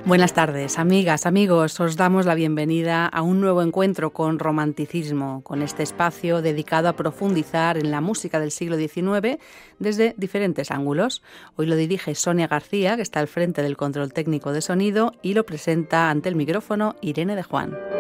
Buenas tardes, amigas, amigos. Os damos la bienvenida a un nuevo encuentro con Romanticismo, con este espacio dedicado a profundizar en la música del siglo XIX desde diferentes ángulos. Hoy lo dirige Sonia García, que está al frente del control técnico de sonido, y lo presenta ante el micrófono Irene de Juan.